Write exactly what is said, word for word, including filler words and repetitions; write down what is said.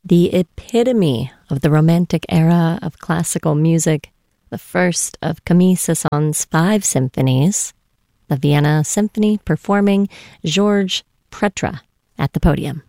the epitome of the Romantic era of classical music, the first of Camille Saint-Saëns's five symphonies, the Vienna Symphony performing Georges Pretre at the podium.